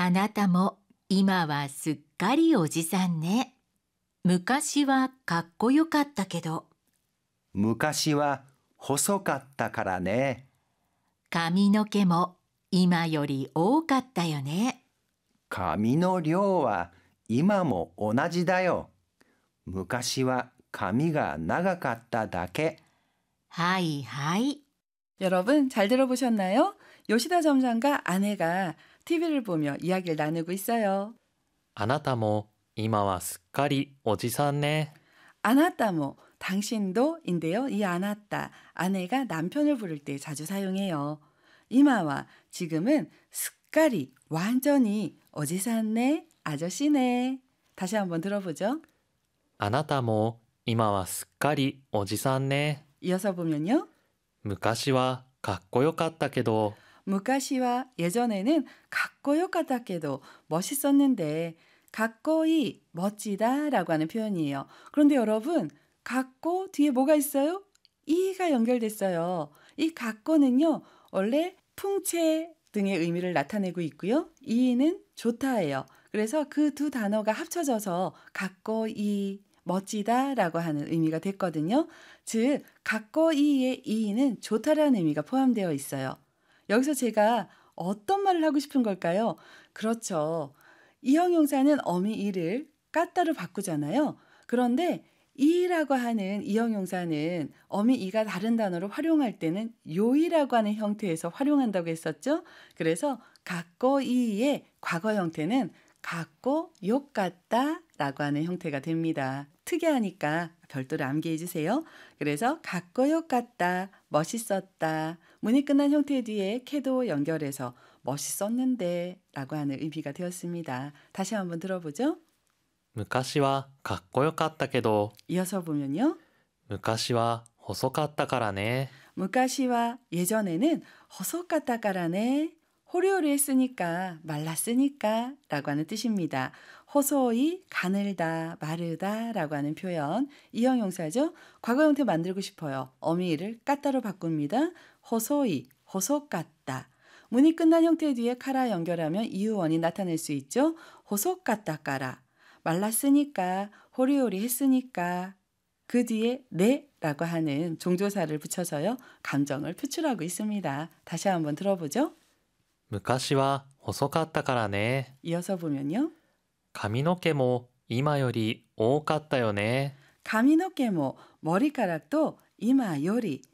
あなたも今はすっかりおじさんね。昔はかっこよかったけど、 昔は細かったからね。 髪の毛も今より多かったよね。 髪の量は今も同じだよ。昔は髪が長かっただけ。 はいはい。 여러분 잘 들어보셨나요? 요시다 점장과 아내가 TV를 보며 이야기를 나누고 있어요. あなたも今はすっかりおじさんね。 아나따모 당신도인데요. 이 아나따 아내가 남편을 부를 때 자주 사용해요. 이마와 지금은 습가리 완전히 어지산네 아저씨네. 다시 한번 들어보죠. あなたも今はすっかりおじさんね。 이어서 보면요. 昔はかっこよかったけど、 무카시와 예전에는 갖고요 같았게도 멋있었는데 갖고이 멋지다라고 하는 표현이에요. 그런데 여러분 갖고 뒤에 뭐가 있어요? 이가 연결됐어요. 이 갖고는요 원래 풍채 등의 의미를 나타내고 있고요. 이는 좋다예요. 그래서 그 두 단어가 합쳐져서 갖고이 멋지다라고 하는 의미가 됐거든요. 즉 갖고이의 이는 좋다라는 의미가 포함되어 있어요. 여기서 제가 어떤 말을 하고 싶은 걸까요? 그렇죠. 이 형용사는 어미 이를 까따로 바꾸잖아요. 그런데 이라고 하는 이 형용사는 어미 이가 다른 단어로 활용할 때는 요이라고 하는 형태에서 활용한다고 했었죠. 그래서 갖고 이의 과거 형태는 갖고 욕 같다 라고 하는 형태가 됩니다. 특이하니까 별도로 암기해 주세요. 그래서 갖고 욕 같다, 멋있었다. 문이 끝난 형태 뒤에 캐도 연결해서 멋있었는데 라고 하는 의미가 되었습니다. 다시 한번 들어보죠. 昔はかっこよかったけど、 이어서 보면요. 昔は細かったからね。 무카시와 예전에는 허소까따까라네 호리호리 했으니까 말랐으니까 라고 하는 뜻입니다. 호소이 가늘다 마르다 라고 하는 표현 이 형용사죠. 과거 형태 만들고 싶어요. 어미를 까따로 바꿉니다. 호소이 호소까따 문이 끝난 형태 뒤에 카라 연결하면 이유원이 나타낼 수 있죠. 호소까따까라 말랐으니까 호리호리 했으니까 그 뒤에 네라고 하는 종조사를 붙여서요. 감정을 표출하고 있습니다. 다시 한번 들어보죠. 昔は細かったからね。 이어서 보면요. 髪の毛も今より多かったよね。 가미노케모 머리카락도 이마 요리